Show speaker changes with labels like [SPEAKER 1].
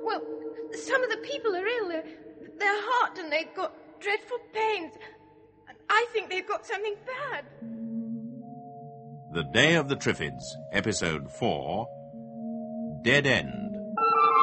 [SPEAKER 1] Well, some of the people are ill. They're hot and they've got dreadful pains. I think they've got something bad.
[SPEAKER 2] The Day of the Triffids, Episode 4, Dead End.